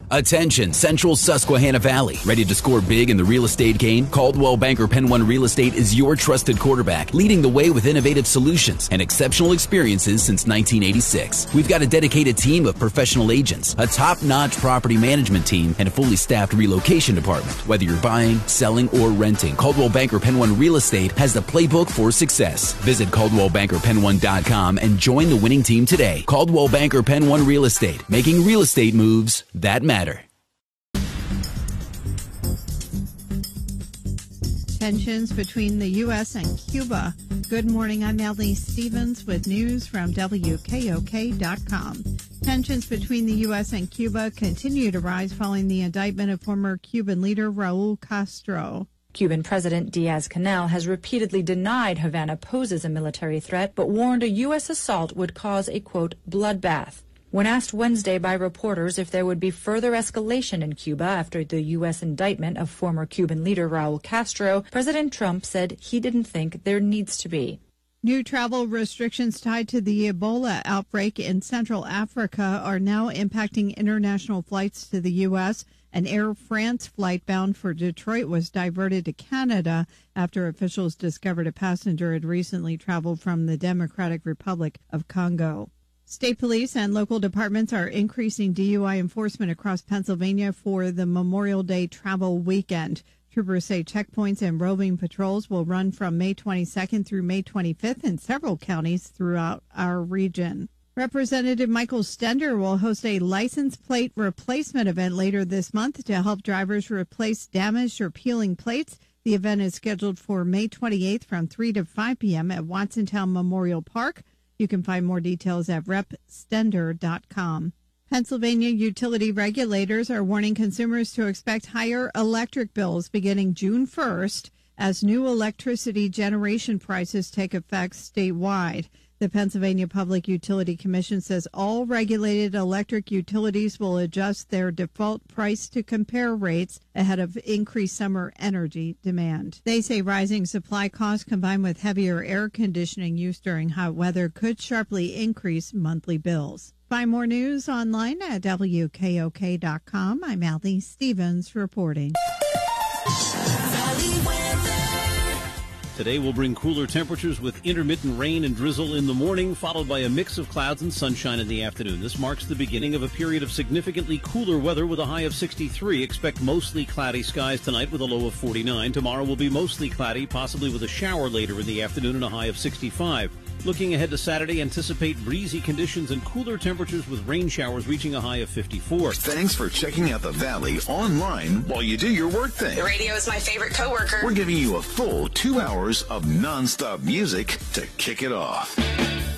Attention, Central Susquehanna Valley. Ready to score big in the real estate game? Coldwell Banker Penn One Real Estate is your trusted quarterback, leading the way with innovative solutions and exceptional experiences since 1986. We've got a dedicated team of professional agents, a top-notch property management team, and a fully staffed relocation department. Whether you're buying, selling, or renting, Coldwell Banker Penn One Real Estate has the playbook for success. Visit ColdwellBankerPenn1.com and join the winning team today. Coldwell Banker Penn One Real Estate, making real estate moves that matter. Tensions between the U.S. and Cuba. Good morning, I'm Ellie Stevens with news from WKOK.com. Tensions between the U.S. and Cuba continue to rise following the indictment of former Cuban leader Raul Castro. Cuban President Diaz-Canel has repeatedly denied Havana poses a military threat, but warned a U.S. assault would cause a, quote, bloodbath. When asked Wednesday by reporters if there would be further escalation in Cuba after the U.S. indictment of former Cuban leader Raul Castro, President Trump said he didn't think there needs to be. New travel restrictions tied to the Ebola outbreak in Central Africa are now impacting international flights to the U.S. An Air France flight bound for Detroit was diverted to Canada after officials discovered a passenger had recently traveled from the Democratic Republic of Congo. State police and local departments are increasing DUI enforcement across Pennsylvania for the Memorial Day travel weekend. Troopers say checkpoints and roving patrols will run from May 22nd through May 25th in several counties throughout our region. Representative Michael Stender will host a license plate replacement event later this month to help drivers replace damaged or peeling plates. The event is scheduled for May 28th from 3 to 5 p.m. at Watsontown Memorial Park. You can find more details at repstender.com. Pennsylvania utility regulators are warning consumers to expect higher electric bills beginning June 1st as new electricity generation prices take effect statewide. The Pennsylvania Public Utility Commission says all regulated electric utilities will adjust their default price to compare rates ahead of increased summer energy demand. They say rising supply costs combined with heavier air conditioning use during hot weather could sharply increase monthly bills. Find more news online at WKOK.com. I'm Allie Stevens reporting. Today will bring cooler temperatures with intermittent rain and drizzle in the morning, followed by a mix of clouds and sunshine in the afternoon. This marks the beginning of a period of significantly cooler weather with a high of 63. Expect mostly cloudy skies tonight with a low of 49. Tomorrow will be mostly cloudy, possibly with a shower later in the afternoon and a high of 65. Looking ahead to Saturday, anticipate breezy conditions and cooler temperatures with rain showers reaching a high of 54. Thanks for checking out the Valley online while you do your work thing. The radio is my favorite coworker. We're giving you a full 2 hours of nonstop music to kick it off.